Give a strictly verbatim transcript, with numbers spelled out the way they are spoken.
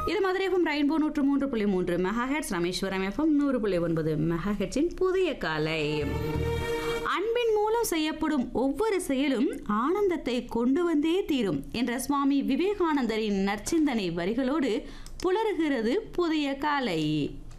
இது Madurai FM rainbow நூற்று மூன்று புள்ளி மூன்று மெகாஹெட்ஸ், ராமேஸ்வரம் எஃப்எம் நூறு புள்ளி ஒன்பது மெகாஹெட்ஸின் புதிய காலை. அன்பின் மூலம் செய்யப்படும் ஒவ்வொரு செயலும் ஆனந்தத்தை கொண்டு வந்தே தீரும் என்ற சுவாமி விவேகானந்தரின் நற்சிந்தனை வரிகளோடு புலருகிறது புதிய காலை.